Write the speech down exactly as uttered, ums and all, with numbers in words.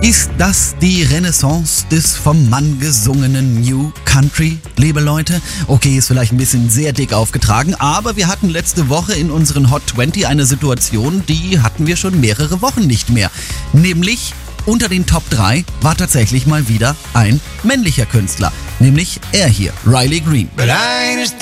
Ist das die Renaissance des vom Mann gesungenen New Country, liebe Leute? Okay, ist vielleicht ein bisschen sehr dick aufgetragen, aber wir hatten letzte Woche in unseren Hot zwanzig eine Situation, die hatten wir schon mehrere Wochen nicht mehr. Nämlich unter den Top drei war tatsächlich mal wieder ein männlicher Künstler, nämlich er hier, Riley Green.